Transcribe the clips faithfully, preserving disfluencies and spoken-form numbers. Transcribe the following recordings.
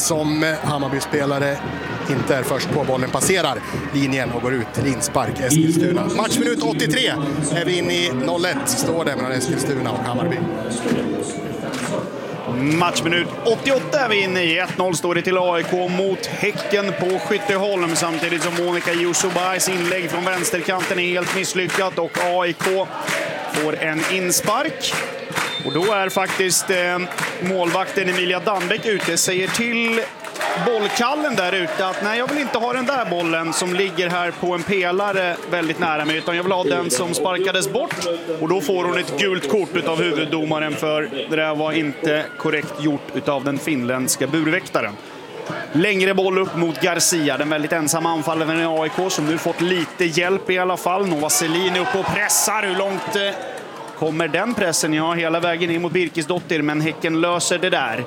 som Hammarby-spelare inte är först på bollen, passerar linjen och går ut till inspark Eskilstuna. Matchminut åttiotre är vi inne i noll ett, står det mellan Eskilstuna och Hammarby. Matchminut åttioåtta är vi inne i. ett noll står det till A I K mot Häcken på Skytteholm, samtidigt som Monica Jusubais inlägg från vänsterkanten är helt misslyckat och A I K får en inspark. Och då är faktiskt eh, målvakten Emilia Danbeck ute, säger till bollkallen där ute att nej, jag vill inte ha den där bollen som ligger här på en pelare väldigt nära mig, utan jag vill ha den som sparkades bort. Och då får hon ett gult kort utav huvuddomaren, för det där var inte korrekt gjort utav den finländska burväktaren. Längre boll upp mot Garcia, den väldigt ensamma anfallaren i A I K som nu fått lite hjälp i alla fall. Nova Selin upp och pressar. Hur långt eh, kommer den pressen? Ja, hela vägen in mot Birkisdottir, men Häcken löser det där.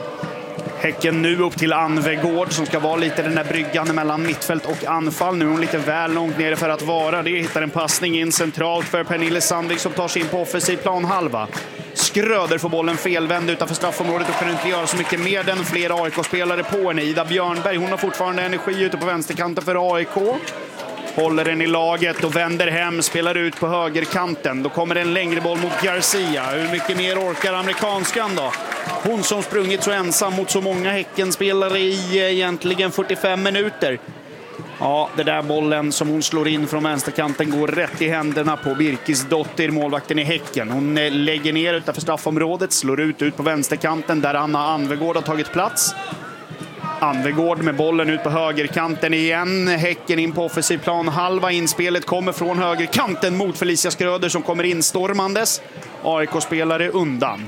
Häcken nu upp till Anvegård som ska vara lite den där bryggan mellan mittfält och anfall. Nu är hon lite väl långt nere för att vara det. Hittar en passning in centralt för Pernille Sandvik som tar sig in på offensiv planhalva. Skröder får bollen felvänd utanför straffområdet och kan inte göra så mycket mer. Den fler A I K-spelare på henne. Ida Björnberg, hon har fortfarande energi ute på vänsterkanten för A I K. Håller den i laget och vänder hem, spelar ut på högerkanten. Då kommer en längre boll mot Garcia. Hur mycket mer orkar amerikanskan då? Hon som sprungit så ensam mot så många Häckenspelare i egentligen fyrtiofem minuter. Ja, det där bollen som hon slår in från vänsterkanten går rätt i händerna på Birkisdottir, målvakten i Häcken. Hon lägger ner utanför straffområdet, slår ut ut på vänsterkanten där Anna Anvegård har tagit plats. Anvegård med bollen ut på högerkanten igen. Häcken in på offensiv plan. Halva inspelet kommer från högerkanten mot Felicia Skröder som kommer instormandes. A I K-spelare undan.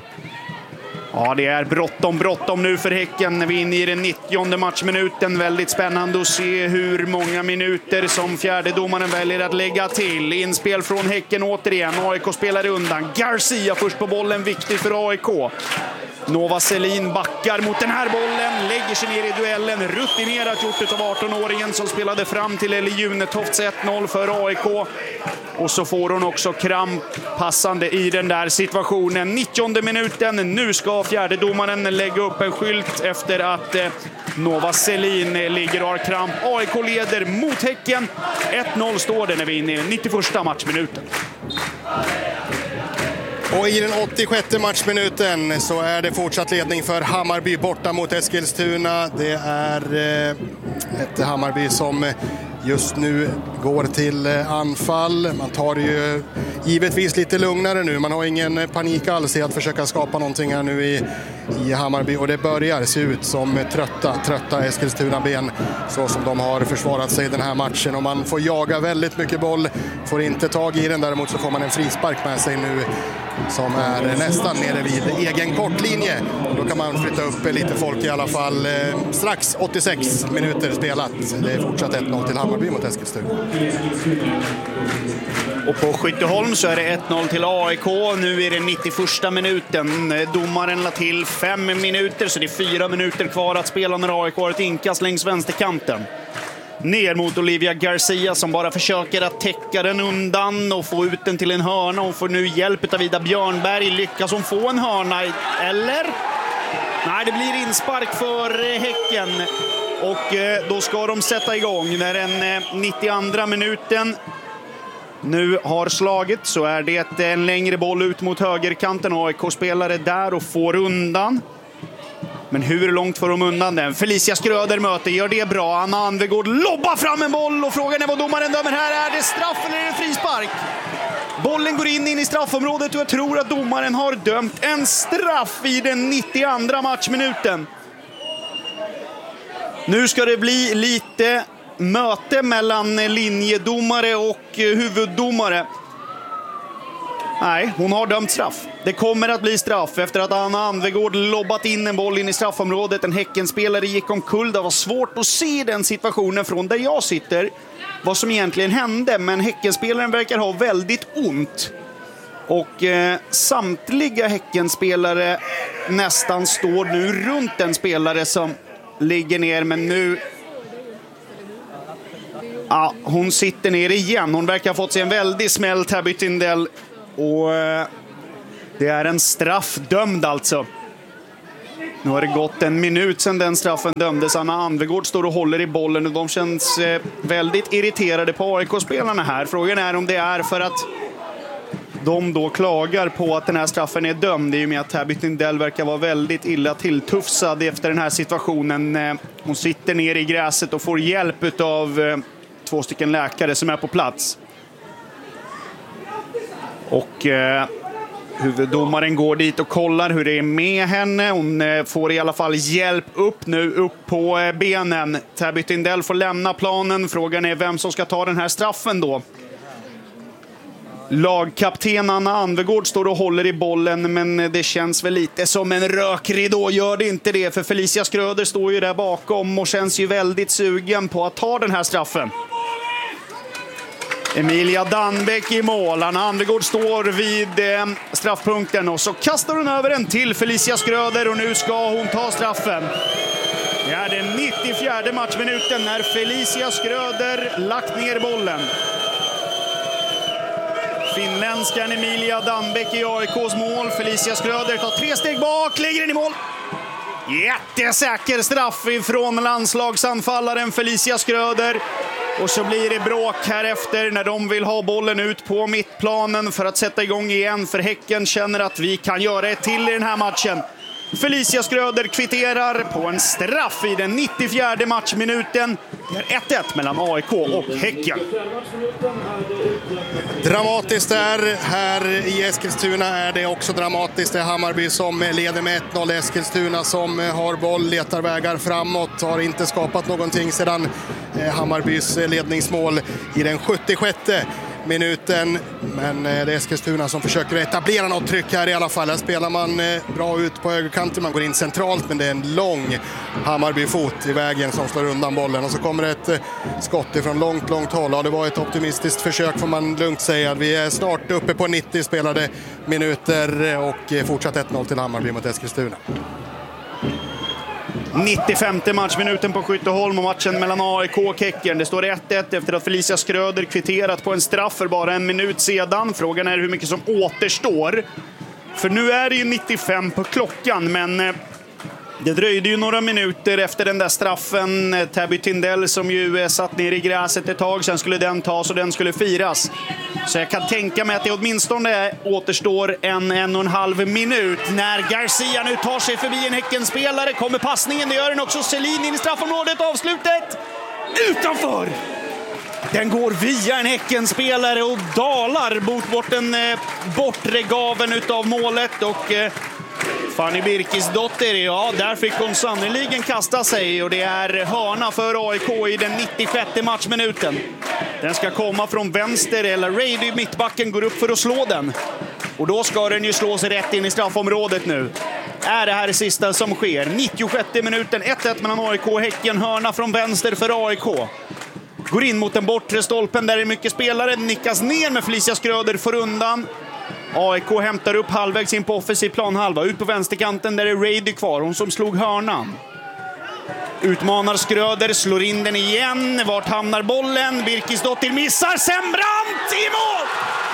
Ja, det är bråttom, bråttom nu för Häcken. Vi är inne i den nittionde matchminuten. Väldigt spännande att se hur många minuter som fjärdedomaren väljer att lägga till. Inspel från Häcken återigen. A I K-spelare undan. Garcia först på bollen, viktigt för A I K. Nova Selin backar mot den här bollen, lägger sig ner i duellen. Rutinerat gjort av arton-åringen som spelade fram till Eli Junetofts ett noll för A I K. Och så får hon också kramp passande i den där situationen. nittionde minuten, nu ska fjärdedomaren lägga upp en skylt efter att eh, Nova Selin ligger och har kramp. A I K leder mot Häcken. ett noll står det när vi är inne i nittioförsta matchminuten. Och i den åttiosjätte matchminuten så är det fortsatt ledning för Hammarby borta mot Eskilstuna. Det är eh, ett Hammarby som just nu går till anfall. Man tar ju givetvis lite lugnare nu. Man har ingen panik alls i att försöka skapa någonting här nu i, i Hammarby. Och det börjar se ut som trötta, trötta Eskilstuna-ben så som de har försvarat sig den här matchen. Och man får jaga väldigt mycket boll, får inte tag i den. Däremot så får man en frispark med sig nu som är nästan nere vid egen kortlinje. Då kan man flytta upp lite folk i alla fall. Strax åttiosex minuter spelat. Det är fortsatt ett noll till Hammarby mot Eskilstuna. Och på Skytteholm så är det ett noll till A I K. Nu är det nittioförsta minuten. Domaren la till fem minuter, så det är fyra minuter kvar att spela när A I K har ett inkast längs vänsterkanten. Ner mot Olivia Garcia som bara försöker att täcka den undan och få ut den till en hörna. Hon får nu hjälp av Ida Björnberg. Lyckas hon få en hörna? Eller? Nej, det blir inspark för Häcken. Och då ska de sätta igång. När den nittioandra minuten nu har slagit så är det en längre boll ut mot högerkanten. A I K-spelare där och får undan. Men hur långt får de undan den? Felicia Skröder möter, gör det bra. Anna Anvegård lobbar fram en boll och frågan är vad domaren dömer här. Är det straff eller är det frispark? Bollen går in, in i straffområdet och jag tror att domaren har dömt en straff i den nittioandra matchminuten. Nu ska det bli lite möte mellan linjedomare och huvuddomare. Nej, hon har dömt straff. Det kommer att bli straff efter att Anna Anvegård lobbat in en boll in i straffområdet. En Häckenspelare gick omkull. Det var svårt att se den situationen från där jag sitter. Vad som egentligen hände. Men Häckenspelaren verkar ha väldigt ont. Och eh, samtliga Häckenspelare nästan står nu runt en spelare som ligger ner. Men nu... Ja, hon sitter ner igen. Hon verkar ha fått sig en väldigt smäll, Tabby Tindell. Och eh, det är en straff dömd alltså. Nu har det gått en minut sedan den straffen dömdes. Anna Anvegård står och håller i bollen och de känns eh, väldigt irriterade på A I K-spelarna här. Frågan är om det är för att de då klagar på att den här straffen är dömd. Det är ju med att Täby Tindell verkar vara väldigt illa tilltufsad efter den här situationen. Eh, hon sitter ner i gräset och får hjälp av eh, två stycken läkare som är på plats. Och eh, huvuddomaren går dit och kollar hur det är med henne. Hon eh, får i alla fall hjälp upp nu, upp på eh, benen. Täby Tindell får lämna planen. Frågan är vem som ska ta den här straffen då. Lagkapten Anna Anvegård står och håller i bollen, men det känns väl lite som en rökridå. Gör det inte det, för Felicia Skröder står ju där bakom och känns ju väldigt sugen på att ta den här straffen. Emilia Danbeck i mål. Anna Anvegård står vid eh, straffpunkten och så kastar hon över den till Felicia Skröder och nu ska hon ta straffen. Det är den nittiofjärde matchminuten när Felicia Skröder lagt ner bollen. Finländskan Emilia Danbeck i A I K:s mål. Felicia Skröder tar tre steg bak, lägger den i mål. Jättesäker straff ifrån landslagsanfallaren Felicia Skröder. Och så blir det bråk här efter när de vill ha bollen ut på mittplanen för att sätta igång igen. För Häcken känner att vi kan göra ett till i den här matchen. Felicia Skröder kvitterar på en straff i den nittiofjärde matchminuten. Det är ett ett mellan A I K och Häcken. Dramatiskt där. Här i Eskilstuna är det också dramatiskt. Det är Hammarby som leder med ett noll. Eskilstuna som har boll, letar vägar framåt. Har inte skapat någonting sedan Hammarbys ledningsmål i den sjuttiosjätte minuten. Men det är Eskilstuna som försöker etablera något tryck här i alla fall. Här spelar man bra ut på högerkanten. Man går in centralt, men det är en lång Hammarby-fot i vägen som slår undan bollen. Och så kommer ett skott ifrån långt, långt håll. Ja, det var ett optimistiskt försök får man lugnt säga. Vi är snart uppe på nittio spelade minuter och fortsatt ett noll till Hammarby mot Eskilstuna. nittiofemte matchminuten på Skytteholm och matchen mellan A I K och Häcken. Det står ett ett efter att Felicia Skröder kvitterat på en straff för bara en minut sedan. Frågan är hur mycket som återstår. För nu är det ju nittiofem på klockan, men det dröjde ju några minuter efter den där straffen. Täby Tindell som ju satt ner i gräset ett tag, sen skulle den tas och den skulle firas. Så jag kan tänka mig att det åtminstone återstår en, en och en halv minut. När Garcia nu tar sig förbi en Häckenspelare kommer passningen, det gör den också. Selin in i straffområdet, avslutet utanför. Den går via en Häckenspelare och dalar mot bort den eh, bortre gaven utav målet. Och eh, Fanny Birkisdotter, ja, där fick hon sannoliken kasta sig. Och det är hörna för A I K i den nittiosjätte matchminuten. Den ska komma från vänster, eller Reid i mittbacken går upp för att slå den. Och då ska den ju slå sig rätt in i straffområdet nu. Är det här det sista som sker? nittiosjätte minuten, ett ett mellan A I K och Häcken. Hörna från vänster för A I K. Går in mot den bortre stolpen där det är mycket spelare. Nickas ner med Felicia Skröder för undan. A I K hämtar upp halvvägs in på offensiv planhalva. Ut på vänsterkanten där är Reid kvar. Hon som slog hörnan. Utmanar Skröder, slår in den igen. Vart hamnar bollen? Birkisdotter missar. Sembrant i mål!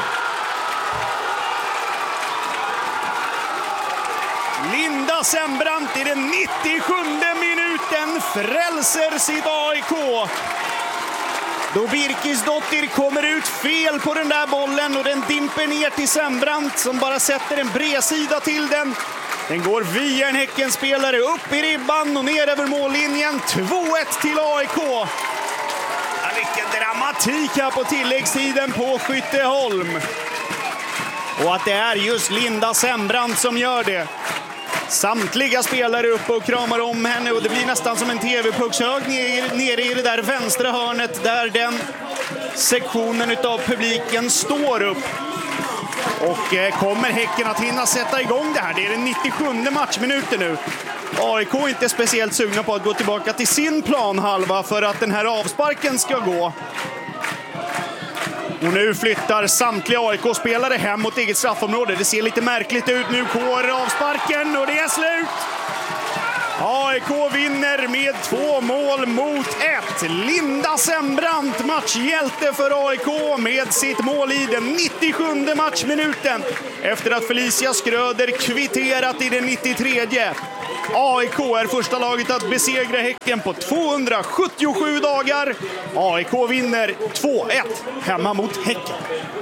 Linda Sembrant i den nittiosjunde minuten frälser sitt A I K. Då Birkisdotter kommer ut fel på den där bollen och den dimper ner till Sembrant som bara sätter en bredsida till den. Den går via en Häckenspelare upp i ribban och ner över mållinjen. två ett till A I K. Ja, vilken dramatik här på tilläggstiden på Skytteholm. Och att det är just Linda Sembrant som gör det. Samtliga spelare uppe och kramar om henne och det blir nästan som en tv-puckshög nere i det där vänstra hörnet där den sektionen av publiken står upp. Och eh, kommer Häcken att hinna sätta igång det här? Det är den nittiosjunde matchminuten nu. A I K är inte speciellt sugna på att gå tillbaka till sin planhalva för att den här avsparken ska gå. Och nu flyttar samtliga A I K-spelare hem mot eget straffområde. Det ser lite märkligt ut. Nu går avsparken och det är slut. A I K vinner med två mål mot ett. Linda Sembrant, matchhjälte för A I K med sitt mål i den nittiosjunde matchminuten. Efter att Felicia Skröder kvitterat i den nittiotredje. A I K är första laget att besegra Häcken på tvåhundrasjuttiosju dagar. A I K vinner två ett hemma mot Häcken.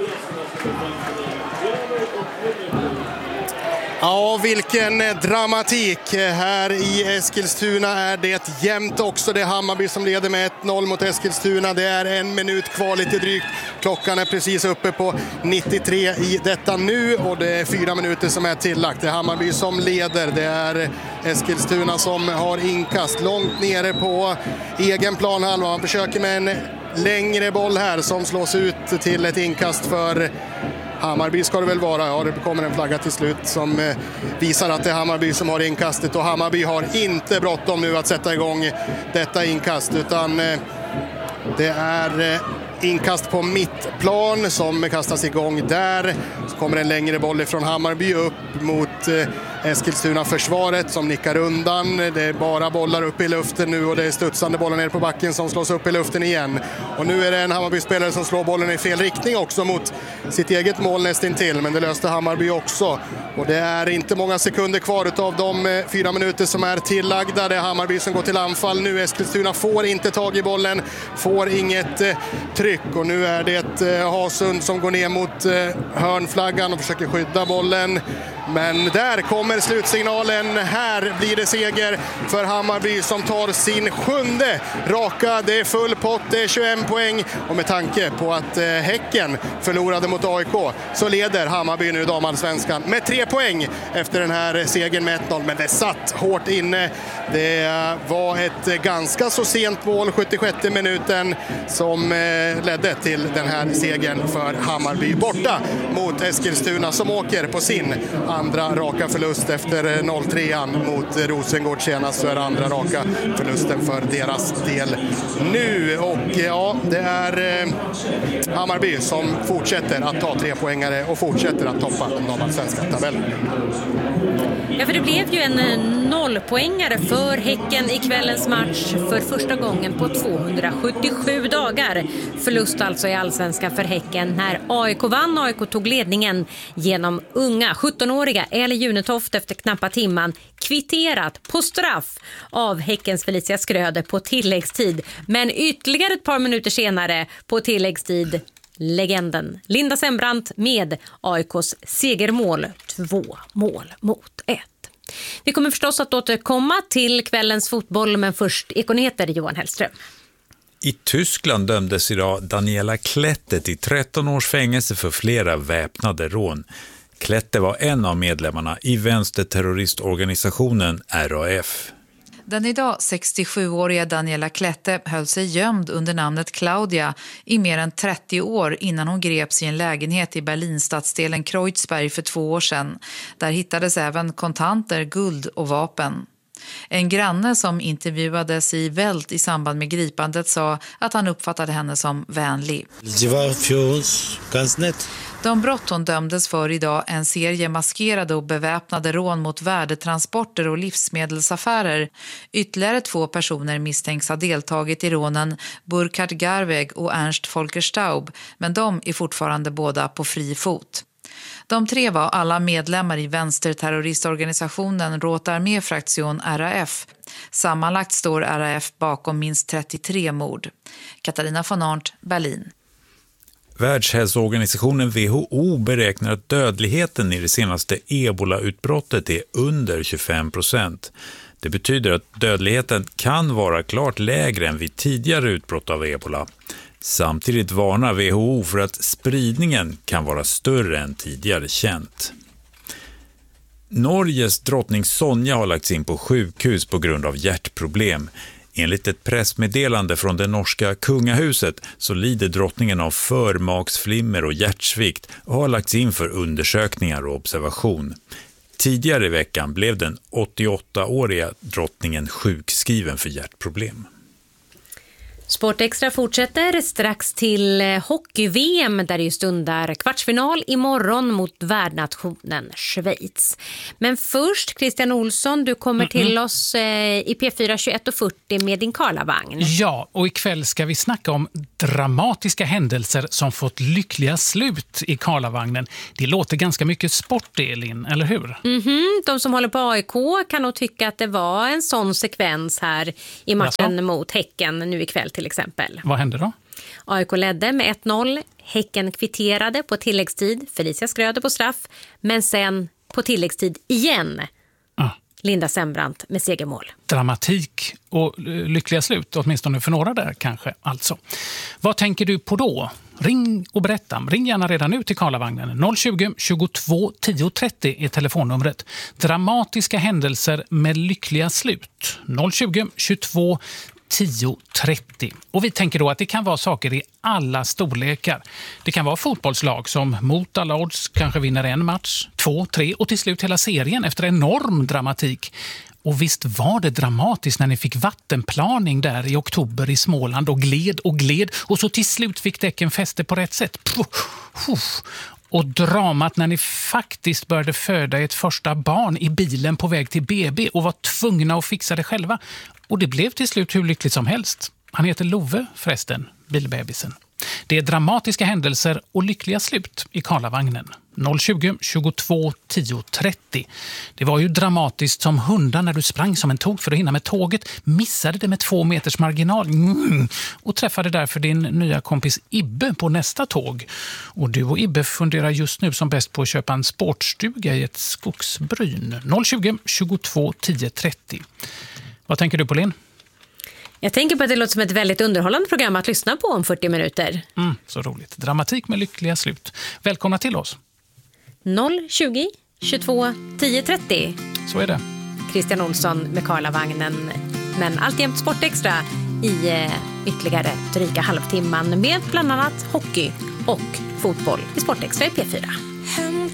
Ja, vilken dramatik. Här i Eskilstuna är det jämnt också. Det är Hammarby som leder med ett noll mot Eskilstuna. Det är en minut kvar lite drygt. Klockan är precis uppe på nittiotre i detta nu och det är fyra minuter som är tillagt. Det är Hammarby som leder. Det är Eskilstuna som har inkast långt nere på egen planhalva. Man försöker med en längre boll här som slås ut till ett inkast för Hammarby ska det väl vara. Ja, det kommer en flagga till slut som visar att det är Hammarby som har inkastet. Och Hammarby har inte bråttom nu att sätta igång detta inkast. Utan det är inkast på mittplan som kastas igång där. Så kommer en längre boll från Hammarby upp mot Eskilstuna försvaret som nickar undan. Det är bara bollar upp i luften nu och det är studsande bollar ner på backen som slås upp i luften igen. Och nu är det en Hammarby-spelare som slår bollen i fel riktning också mot sitt eget mål nästintill. Men det löste Hammarby också. Och det är inte många sekunder kvar utav de fyra minuter som är tillagda. Det är Hammarby som går till anfall nu. Eskilstuna får inte tag i bollen, får inget eh, tryck. Och nu är det eh, Hasund som går ner mot eh, hörnflaggan och försöker skydda bollen. Men där kommer slutsignalen. Här blir det seger för Hammarby som tar sin sjunde raka. Det är full pott, det är tjugoen poäng. Och med tanke på att eh, Häcken förlorade mot A I K så leder Hammarby nu damallsvenskan med tre poäng efter den här segern med ett noll. Men det satt hårt inne. Det var ett ganska så sent mål, sjuttiosjätte minuten, som eh, ledde till den här segern för Hammarby borta mot Eskilstuna som åker på sin andra raka förlust efter noll tre mot Rosengård senast. Så är det andra raka förlusten för deras del nu. Och ja, det är eh, Hammarby som fortsätter att ta tre poängare och fortsätter att toppa den damallsvenska tabellen. Ja, för det blev ju en nollpoängare för Häcken i kvällens match för första gången på tvåhundrasjuttiosju dagar. Förlust alltså i allsvenskan för Häcken när A I K vann. A I K tog ledningen genom unga sjuttonåriga Eli Junetoft efter knappa timman, kvitterat på straff av Häckens Felicia Skröder på tilläggstid. Men ytterligare ett par minuter senare på tilläggstid legenden Linda Sembrant med A I K:s segermål, två mål mot ett. Vi kommer förstås att återkomma till kvällens fotboll, men först Ekonyheter, Johan Hellström. I Tyskland dömdes idag Daniela Klette till tretton års fängelse för flera väpnade rån. Klette var en av medlemmarna i vänsterterroristorganisationen R A F. Den idag sextiosjuåriga Daniela Klette höll sig gömd under namnet Claudia i mer än trettio år innan hon greps i en lägenhet i Berlinstadsdelen Kreuzberg för två år sedan. Där hittades även kontanter, guld och vapen. En granne som intervjuades i Welt i samband med gripandet sa att han uppfattade henne som vänlig. Det var för oss ganska nätt. De brott hon dömdes för idag, en serie maskerade och beväpnade rån mot värdetransporter och livsmedelsaffärer. Ytterligare två personer misstänks ha deltagit i rånen, Burkhard Garweg och Ernst Volker Staub, men de är fortfarande båda på fri fot. De tre var alla medlemmar i vänsterterroristorganisationen Rote Armee-fraktion R A F. Sammanlagt står R A F bakom minst trettiotre mord. Katarina von Arndt, Berlin. Världshälsoorganisationen W H O beräknar att dödligheten i det senaste ebola-utbrottet är under tjugofem procent. Det betyder att dödligheten kan vara klart lägre än vid tidigare utbrott av ebola. Samtidigt varnar W H O för att spridningen kan vara större än tidigare känt. Norges drottning Sonja har lagts in på sjukhus på grund av hjärtproblem. Enligt ett pressmeddelande från det norska kungahuset så lider drottningen av förmaksflimmer och hjärtsvikt och har lagts in för undersökningar och observation. Tidigare i veckan blev den åttioåttaåriga drottningen sjukskriven för hjärtproblem. Sportextra fortsätter strax till hockey-V M där det ju stundar kvartsfinal imorgon mot värdnationen Schweiz. Men först, Christian Olsson, du kommer Mm-mm. till oss eh, i P fyra tjugoett och fyrtio med din Karlavagn. Ja, och ikväll ska vi snacka om dramatiska händelser som fått lyckliga slut i Karlavagnen. Det låter ganska mycket sport, Elin, eller hur? Mm-hmm. De som håller på A I K kan nog tycka att det var en sån sekvens här i matchen Jaså? mot Häcken nu ikväll till exempel. Vad hände då? A I K ledde med ett noll. Häcken kvitterade på tilläggstid. Felicia Skröder på straff. Men sen på tilläggstid igen. Ah. Linda Sembrant med segermål. Dramatik och lyckliga slut, åtminstone för några där kanske. Alltså. Vad tänker du på då? Ring och berätta. Ring gärna redan nu till Karlavagnen. noll tjugo, tjugotvå, tio trettio är telefonnumret. Dramatiska händelser med lyckliga slut. noll tjugo, tjugotvå, tio trettio. Och vi tänker då att det kan vara saker i alla storlekar. Det kan vara fotbollslag som mot alla odds kanske vinner en match, två, tre och till slut hela serien efter enorm dramatik. Och visst var det dramatiskt när ni fick vattenplaning där i oktober i Småland och gled och gled och så till slut fick däcken fäste på rätt sätt. Puff. Och dramat när ni faktiskt började föda ett första barn i bilen på väg till B B och var tvungna att fixa det själva. Och det blev till slut hur lyckligt som helst. Han heter Love förresten, bilbebisen. Det är dramatiska händelser och lyckliga slut i Karlavagnen. noll tjugo, tjugotvå, tio trettio. Det var ju dramatiskt som hundar när du sprang som en tog för att hinna med tåget. Missade det med två meters marginal. Mm. Och träffade därför din nya kompis Ibbe på nästa tåg. Och du och Ibbe funderar just nu som bäst på att köpa en sportstuga i ett skogsbryn. noll tjugo, tjugotvå, tio trettio. Vad tänker du på, Linn? Jag tänker på att det låter som ett väldigt underhållande program att lyssna på om fyrtio minuter. Mm, så roligt. Dramatik med lyckliga slut. Välkomna till oss. noll tjugo, tjugotvå, tio trettio. Så är det. Christian Olsson med Karlavagnen. Men alltjämt Sportextra i eh, ytterligare dryga halvtimman med bland annat hockey och fotboll i Sportextra i P fyra.